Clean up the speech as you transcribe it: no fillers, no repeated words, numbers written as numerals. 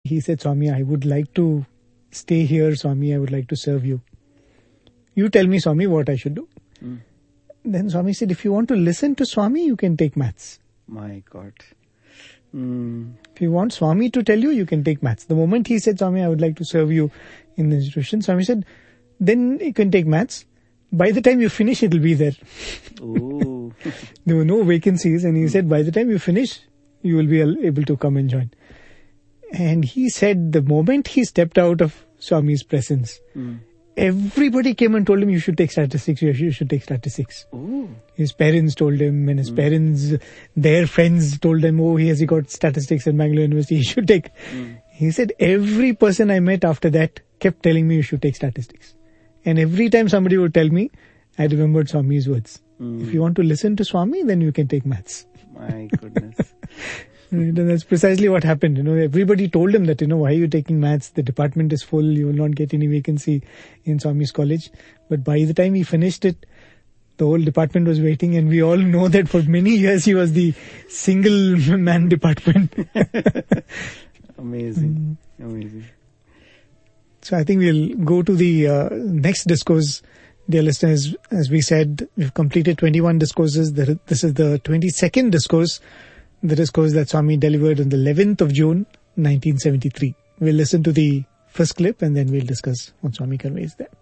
he said, Swami, I would like to stay here, Swami. I would like to serve you. You tell me, Swami, what I should do. Then Swami said, if you want to listen to Swami, you can take maths. My God. If you want Swami to tell you, you can take maths. The moment he said, Swami, I would like to serve you in the institution, Swami said, then you can take maths. By the time you finish, it will be there. Oh. There were no vacancies, and he said, by the time you finish, you will be able to come and join. And he said, the moment he stepped out of Swami's presence, everybody came and told him, you should take statistics, you should take statistics. Oh. His parents told him, and his parents, their friends told him, oh, he has got statistics at Bangalore University, he should take. He said, every person I met after that kept telling me you should take statistics. And every time somebody would tell me, I remembered Swami's words. If you want to listen to Swami, then you can take maths. My goodness. And that's precisely what happened. Everybody told him that, why are you taking maths? The department is full. You will not get any vacancy in Swami's college. But by the time he finished it, the whole department was waiting. And we all know that for many years he was the single man department. Amazing. Amazing. So I think we'll go to the next discourse, dear listeners. As we said, we've completed 21 discourses. This is the 22nd discourse, the discourse that Swami delivered on the 11th of June, 1973. We'll listen to the first clip and then we'll discuss what Swami conveys there.